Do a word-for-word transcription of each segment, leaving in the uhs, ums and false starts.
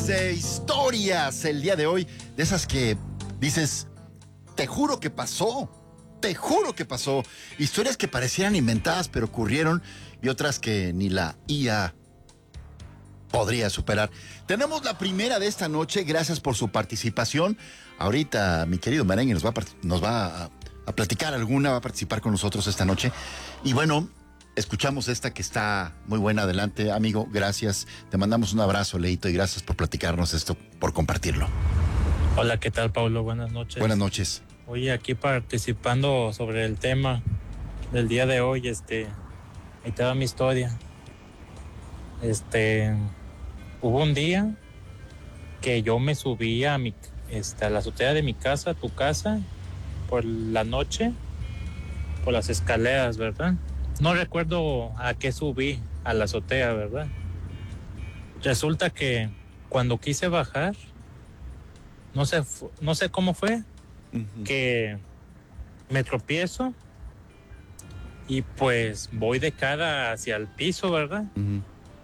de historias el día de hoy, de esas que dices, te juro que pasó, te juro que pasó. Historias que parecieran inventadas pero ocurrieron y otras que ni la I A podría superar. Tenemos la primera de esta noche, gracias por su participación. Ahorita mi querido Merengue nos va, a, nos va a, a platicar alguna, va a participar con nosotros esta noche. Y bueno, escuchamos esta que está muy buena. Adelante, amigo, gracias. Te mandamos un abrazo, Leito, y gracias por platicarnos esto, por compartirlo. Hola, ¿qué tal, Paulo? Buenas noches. Buenas noches. Oye, aquí participando sobre el tema del día de hoy, este, ahí te va mi historia. Este, hubo un día que yo me subí a mi, este, a la azotea de mi casa, tu casa, por la noche, por las escaleras, ¿verdad? No recuerdo a qué subí a la azotea, ¿verdad? Resulta que cuando quise bajar, no sé, no sé cómo fue, uh-huh. que me tropiezo y pues voy de cara hacia el piso, ¿verdad? Uh-huh.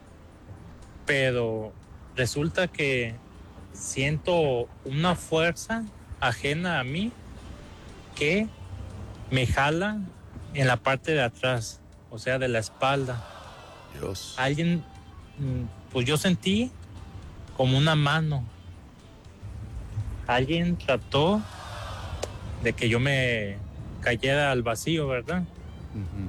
Pero resulta que siento una fuerza ajena a mí que me jala en la parte de atrás, o sea, de la espalda. Dios. Alguien, pues yo sentí como una mano. Alguien trató de que yo me cayera al vacío, ¿verdad? Uh-huh.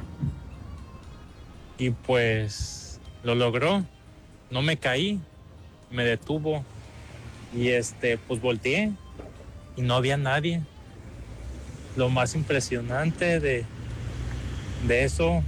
Y pues lo logró. No me caí, me detuvo. Y este, pues volteé y no había nadie. Lo más impresionante de, de eso,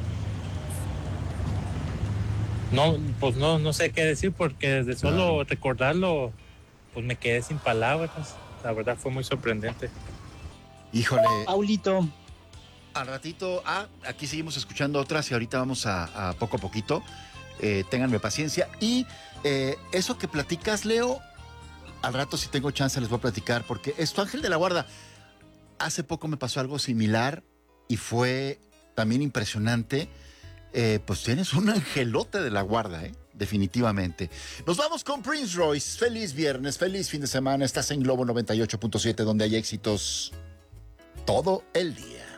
no, pues no, no sé qué decir, porque desde solo claro. recordarlo, pues me quedé sin palabras. La verdad fue muy sorprendente. Híjole. Paulito. Al ratito, ah, aquí seguimos escuchando otras y ahorita vamos a, a poco a poquito. Eh, ténganme paciencia. Y eh, eso que platicas, Leo, al rato si tengo chance les voy a platicar, porque esto, Ángel de la Guarda, hace poco me pasó algo similar y fue también impresionante. Eh, pues tienes un angelote de la guarda, ¿eh? Definitivamente. Nos vamos con Prince Royce. Feliz viernes, feliz fin de semana. Estás en Globo noventa y ocho punto siete, donde hay éxitos todo el día.